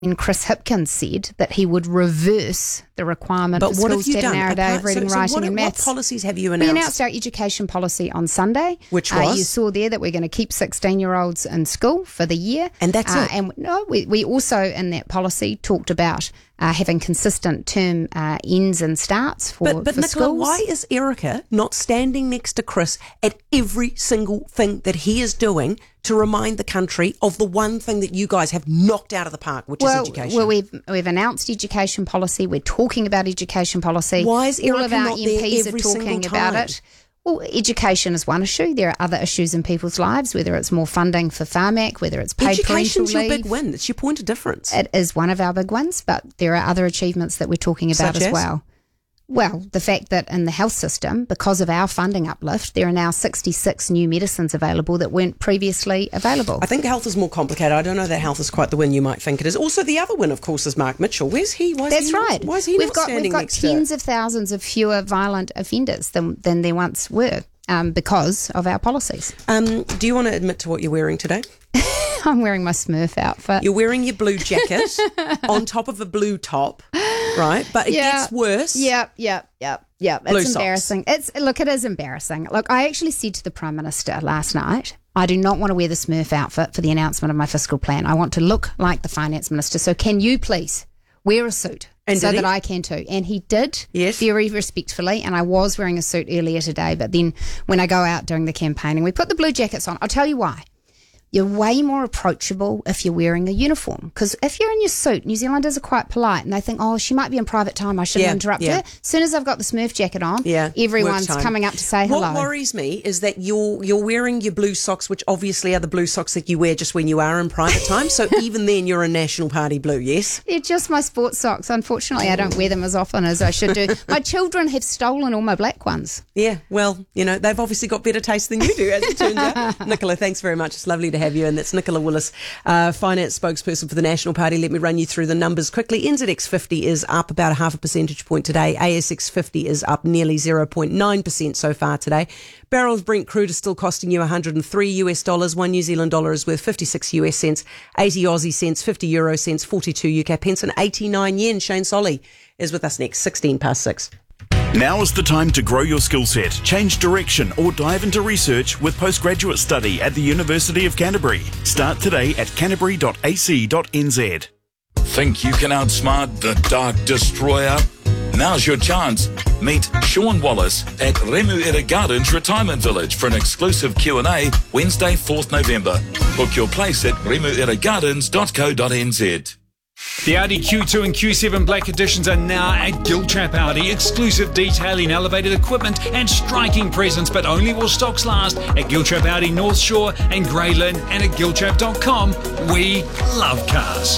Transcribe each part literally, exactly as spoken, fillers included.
And Chris Hipkins said that he would reverse the requirement but for schools to have an hour a day of reading, so, so writing what, and maths. What policies have you announced? We announced our education policy on Sunday. Which was? Uh, you saw there that we're going to keep sixteen-year-olds in school for the year. And that's uh, it? And no, we, we also, in that policy, talked about uh, having consistent term uh, ends and starts for, but, but for Nicola, schools. why is Erica not standing next to Chris at every single thing that he is doing to remind the country of the one thing that you guys have knocked out of the park, which well, is education? Well, we've, we've announced education policy. We're talking about education policy. Why is Erica All of our not there M Ps every are talking single about time? it. Well, education is one issue. There are other issues in people's lives, whether it's more funding for Pharmac, whether it's paid parental Education's your leave. big win. It's your point of difference. It is one of our big ones, but there are other achievements that we're talking about Such as as? well. Well, the fact that in the health system, because of our funding uplift, there are now sixty-six new medicines available that weren't previously available. I think health is more complicated. I don't know that health is quite the win you might think it is. Also, the other win, of course, is Mark Mitchell. Where's he? Why is That's he not, right. Why is he we've not got, standing We've got next tens to of thousands of fewer violent offenders than, than there once were um, because of our policies. Um, do you want to admit to what you're wearing today? I'm wearing my Smurf outfit. You're wearing your blue jacket on top of a blue top, right? But it Yeah. gets worse. Yep, yep, yep, yep. Blue It's socks. embarrassing. It's look, it is embarrassing. Look, I actually said to the Prime Minister last night, I do not want to wear the Smurf outfit for the announcement of my fiscal plan. I want to look like the Finance Minister. So can you please wear a suit And so did he? that I can too? And he did, Yes. very respectfully. And I was wearing a suit earlier today, but then when I go out during the campaigning, we put the blue jackets on. I'll tell you why. You're way more approachable if you're wearing a uniform. Because if you're in your suit, New Zealanders are quite polite and they think, oh, she might be in private time, I shouldn't Yeah, interrupt yeah. her. As soon as I've got the Smurf jacket on, Yeah, everyone's work time. coming up to say hello. What worries me is that you're you're wearing your blue socks, which obviously are the blue socks that you wear just when you are in private time. So even then, you're a National Party blue, yes? They're just my sports socks. Unfortunately, I don't wear them as often as I should do. My children have stolen all my black ones. Yeah, well, you know, they've obviously got better taste than you do, as it turns out. Nicola, thanks very much. It's lovely to have you. And that's Nicola Willis, uh, finance spokesperson for the National Party. Let me run you through the numbers quickly. N Z X fifty is up about a half a percentage point today. A S X fifty is up nearly zero point nine percent so far today. Barrel of Brent crude is still costing you one hundred three US dollars. One New Zealand dollar is worth fifty-six US cents, eighty Aussie cents, fifty Euro cents, forty-two U K pence, and eighty-nine yen. Shane Solly is with us next, sixteen past six. Now is the time to grow your skill set, change direction, or dive into research with postgraduate study at the University of Canterbury. Start today at canterbury dot a c dot n z. Think you can outsmart the Dark Destroyer? Now's your chance. Meet Sean Wallace at Remuera Gardens Retirement Village for an exclusive Q and A Wednesday, fourth November. Book your place at remuera gardens dot co dot n z. The Audi Q two and Q seven Black Editions are now at Giltrap Audi. Exclusive detailing, elevated equipment and striking presence, but only while stocks last at Giltrap Audi North Shore and Greyland and at giltrap dot com. We love cars.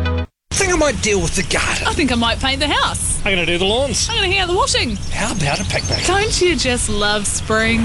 I think I might deal with the garden. I think I might paint the house. I'm going to do the lawns. I'm going to hang out the washing. How about a picnic? Don't you just love spring?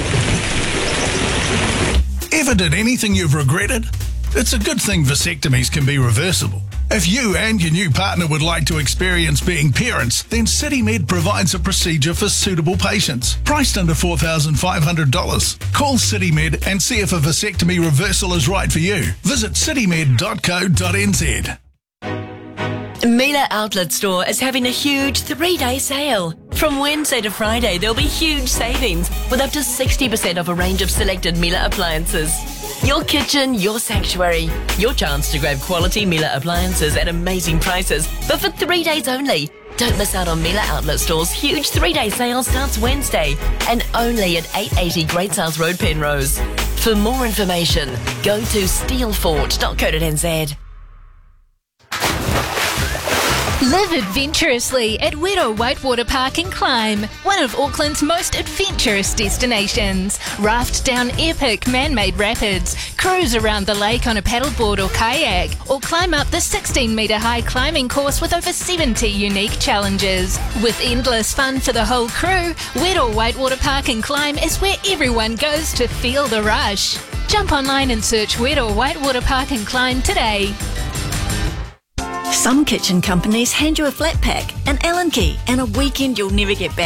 Ever did anything you've regretted? It's a good thing vasectomies can be reversible. If you and your new partner would like to experience being parents, then CityMed provides a procedure for suitable patients, priced under four thousand five hundred dollars. Call CityMed and see if a vasectomy reversal is right for you. Visit citymed dot co dot n z. Mila Outlet Store is having a huge three-day sale. From Wednesday to Friday, there'll be huge savings with up to sixty percent off a range of selected Mila appliances. Your kitchen, your sanctuary. Your chance to grab quality Mila appliances at amazing prices, but for three days only. Don't miss out on Mila Outlet Store's huge three-day sale starts Wednesday and only at eight eighty Great South Road, Penrose. For more information, go to steelfort dot co dot n z. Live adventurously at Wedo Whitewater Park and Climb, one of Auckland's most adventurous destinations. Raft down epic man-made rapids, cruise around the lake on a paddleboard or kayak, or climb up the sixteen metre high climbing course with over seventy unique challenges. With endless fun for the whole crew, Wedo Whitewater Park and Climb is where everyone goes to feel the rush. Jump online and search Wedo Whitewater Park and Climb today. Some kitchen companies hand you a flat pack, an Allen key, and a weekend you'll never get back.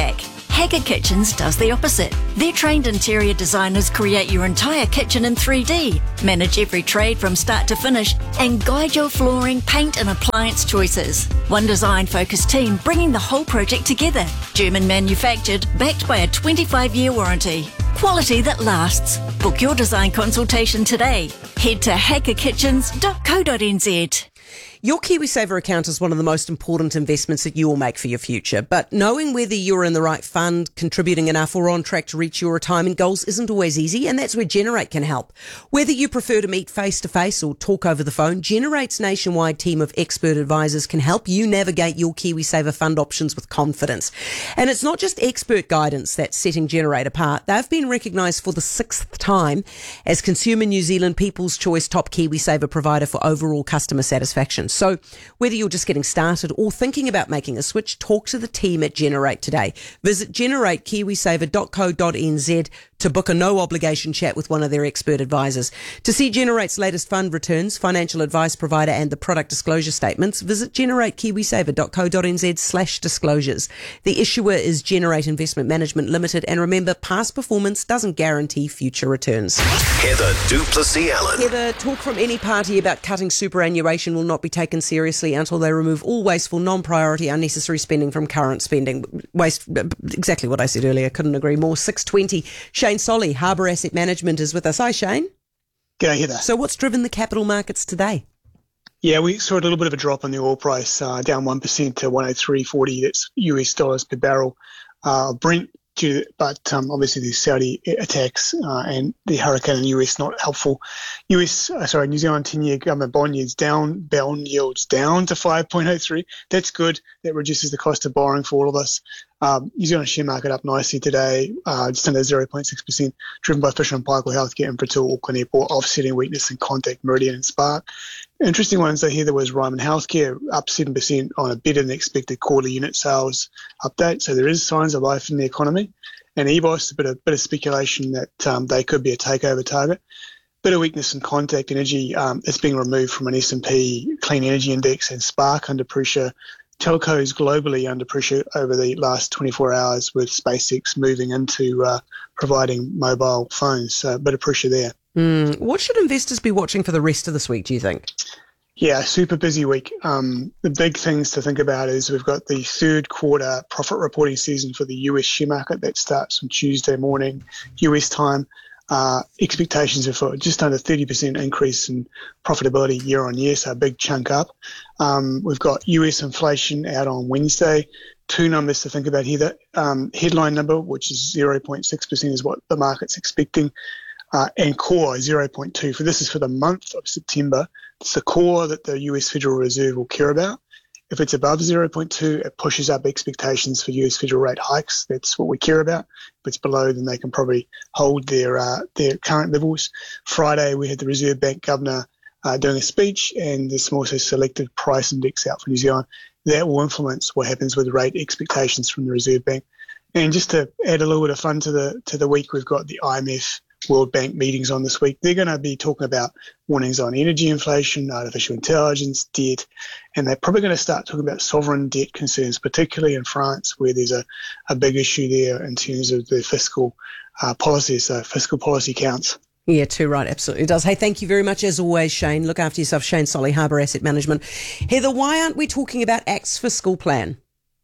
Hacker Kitchens does the opposite. Their trained interior designers create your entire kitchen in three D, manage every trade from start to finish, and guide your flooring, paint and appliance choices. One design-focused team bringing the whole project together. German manufactured, backed by a twenty-five year warranty. Quality that lasts. Book your design consultation today. Head to hacker kitchens dot co dot n z. Your KiwiSaver account is one of the most important investments that you will make for your future. But knowing whether you're in the right fund, contributing enough or on track to reach your retirement goals isn't always easy, and that's where Generate can help. Whether you prefer to meet face-to-face or talk over the phone, Generate's nationwide team of expert advisors can help you navigate your KiwiSaver fund options with confidence. And it's not just expert guidance that's setting Generate apart. They've been recognised for the sixth time as Consumer New Zealand People's Choice Top KiwiSaver provider for overall customer satisfaction. So whether you're just getting started or thinking about making a switch, talk to the team at Generate today. Visit generate kiwisaver dot co dot n z to book a no-obligation chat with one of their expert advisors. To see Generate's latest fund returns, financial advice provider and the product disclosure statements, visit generate kiwisaver dot co dot n z slash disclosures. The issuer is Generate Investment Management Limited, and remember, past performance doesn't guarantee future returns. Heather du Plessis-Allen. Heather, talk from any party about cutting superannuation will not be taken seriously until they remove all wasteful, non-priority, unnecessary spending from current spending. Waste, exactly what I said earlier. Couldn't agree more. six twenty. Shane Solly, Harbour Asset Management, is with us. Hi, Shane. G'day, Heather. So what's driven the capital markets today? Yeah, we saw a little bit of a drop on the oil price, uh, down one percent to one oh three forty. That's U S dollars per barrel. Uh, Brent, due to, but um, obviously the Saudi attacks uh, and the hurricane in the U S not helpful. U S, uh, sorry, New Zealand ten-year government bond yields down, bond yields down to five point oh three. That's good. That reduces the cost of borrowing for all of us. Um, New Zealand share market up nicely today, uh, just under zero point six percent, driven by Fisher and Paykel Healthcare, Infratil, Auckland Airport, offsetting weakness in Contact, Meridian and Spark. Interesting ones I hear there was Ryman Healthcare up seven percent on a better than expected quarterly unit sales update. So there is signs of life in the economy. And E B O S, a bit of, bit of speculation that um, they could be a takeover target. Bit of weakness in Contact Energy. Um, it's being removed from an S and P Clean Energy Index, and Spark under pressure. Telcos globally under pressure over the last twenty-four hours, with SpaceX moving into uh, providing mobile phones. So a bit of pressure there. Mm. What should investors be watching for the rest of this week, do you think? Yeah, super busy week. Um, the big things to think about is we've got the third quarter profit reporting season for the U S share market that starts on Tuesday morning, U S time. Uh, expectations are for just under thirty percent increase in profitability year on year, so a big chunk up. Um, we've got U S inflation out on Wednesday. Two numbers to think about here. That um, headline number, which is zero point six percent, is what the market's expecting. Uh, and core zero point two. For this is for the month of September. It's the core that the U S Federal Reserve will care about. If it's above zero point two, it pushes up expectations for U S federal rate hikes. That's what we care about. If it's below, then they can probably hold their uh, their current levels. Friday, we had the Reserve Bank governor uh, doing a speech, and there's some also selected price index out for New Zealand. That will influence what happens with rate expectations from the Reserve Bank. And just to add a little bit of fun to the to the week, we've got the I M F World Bank meetings on this week. They're going to be talking about warnings on energy inflation, artificial intelligence, debt, and they're probably going to start talking about sovereign debt concerns, particularly in France, where there's a, a big issue there in terms of the fiscal uh, policy. So fiscal policy counts. Yeah, too right. Absolutely does. Hey, thank you very much as always, Shane. Look after yourself. Shane Solly, Harbour Asset Management. Heather, why aren't we talking about ACT's fiscal plan?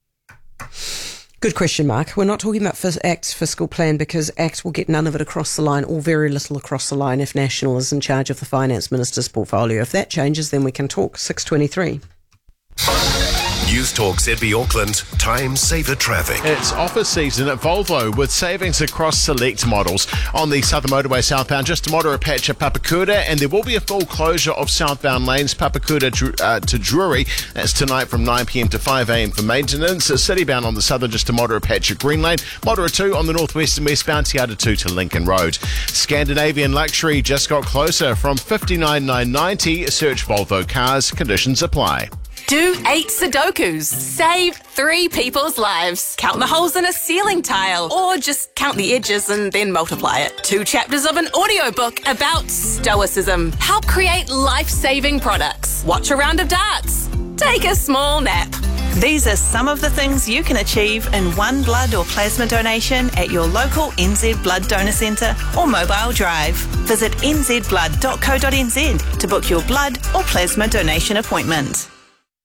Good question, Mark. We're not talking about ACT's fiscal plan because ACT will get none of it across the line, or very little across the line, if National is in charge of the Finance Minister's portfolio. If that changes, then we can talk. six twenty-three. News Talk Z B Auckland, Time Saver Traffic. It's office season at Volvo with savings across select models. On the Southern Motorway southbound, just a moderate patch at Papakura, and there will be a full closure of southbound lanes Papakura uh, to Drury. That's tonight from nine p.m. to five a.m. for maintenance. Citybound on the southern, just a moderate patch at Green Lane. Moderate two on the northwest and westbound, Te Ata two to Lincoln Road. Scandinavian Luxury just got closer from fifty-nine thousand nine hundred ninety. Search Volvo cars. Conditions apply. Do eight Sudokus. Save three people's lives. Count the holes in a ceiling tile, or just count the edges and then multiply it. Two chapters of an audiobook about stoicism. Help create life-saving products. Watch a round of darts. Take a small nap. These are some of the things you can achieve in one blood or plasma donation at your local N Z Blood Donor Centre or Mobile Drive. Visit n z blood dot co dot n z to book your blood or plasma donation appointment.